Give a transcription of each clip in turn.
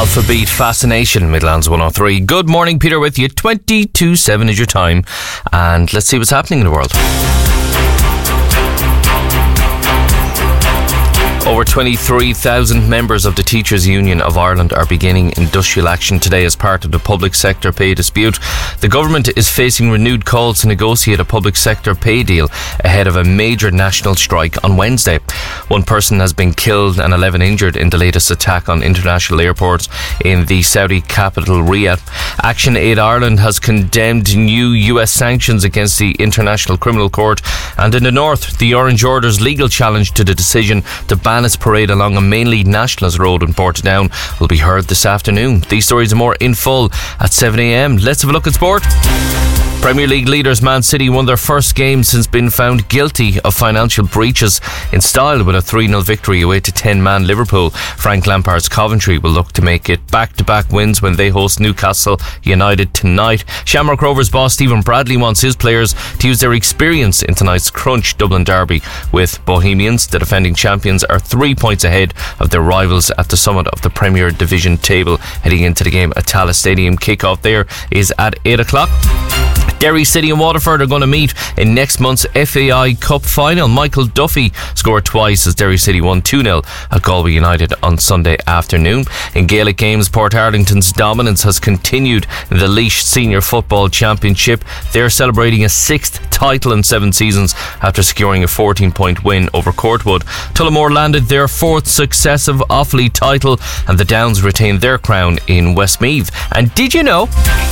Alphabeat Fascination, Midlands 103. Good morning, Peter with you. 22:07 is your time, and let's see what's happening in the world. Over 23,000 members of the Teachers' Union of Ireland are beginning industrial action today as part of the public sector pay dispute. The government is facing renewed calls to negotiate a public sector pay deal ahead of a major national strike on Wednesday. One person has been killed and 11 injured in the latest attack on international airports in the Saudi capital Riyadh. Action Aid Ireland has condemned new US sanctions against the International Criminal Court, and in the north, the Orange Order's legal challenge to the decision to ban its parade along a mainly nationalist road in Portadown will be heard this afternoon. These stories and more in full at 7 a.m. Let's have a look at sport. Premier League leaders Man City won their first game since being found guilty of financial breaches in style with a 3-0 victory away to 10-man Liverpool. Frank Lampard's Coventry will look to make it back-to-back wins when they host Newcastle United tonight. Shamrock Rovers boss Stephen Bradley wants his players to use their experience in tonight's Crunch Dublin derby. With Bohemians, the defending champions are 3 points ahead of their rivals at the summit of the Premier Division table heading into the game at Tallaght Stadium. Kick-off there is at 8 o'clock. Derry City and Waterford are going to meet in next month's FAI Cup final. Michael Duffy scored twice as Derry City won 2-0 at Galway United on Sunday afternoon. In Gaelic games, Portarlington's dominance has continued in the Laois Senior Football Championship. They're celebrating a 6th title in 7 seasons after securing a 14-point win over Courtwood. Tullamore landed their 4th successive Offaly title, and the Downs retained their crown in Westmeath. And did you know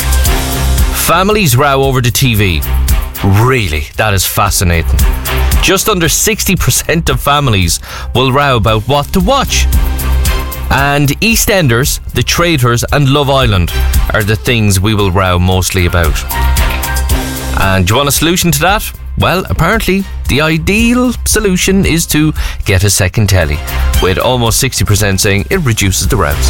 families row over the TV? Really, that is fascinating. Just under 60% of families will row about what to watch. And EastEnders, The Traitors and Love Island are the things we will row mostly about. And do you want a solution to that? Well, apparently the ideal solution is to get a second telly, with almost 60% saying it reduces the rows.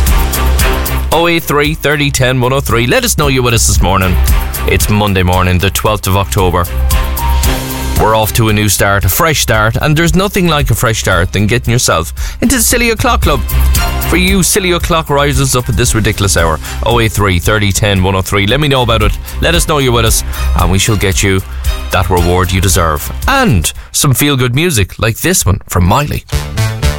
083 30 10 103. Let us know you're with us this morning. It's Monday morning, the 12th of October. We're off to a new start, a fresh start, and there's nothing like a fresh start than getting yourself into the Silly O'Clock Club. For you Silly O'Clock risers up at this ridiculous hour, 083 30 10 103. Let me know about it. Let us know you're with us, and we shall get you that reward you deserve. And some feel-good music like this one from Miley.